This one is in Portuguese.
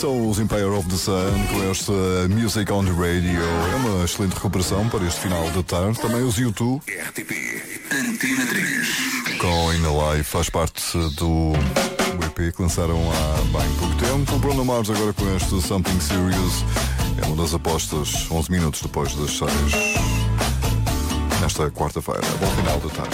São os Empire of the Sun com esta Music on the Radio. É uma excelente recuperação para este final de tarde. Também os U2. RTP Antena 3 Com In a Life, faz parte do EP que lançaram há bem pouco tempo. O Bruno Mars agora com este Something Serious. É uma das apostas 11 minutos depois das 6 nesta quarta-feira. Bom final de tarde.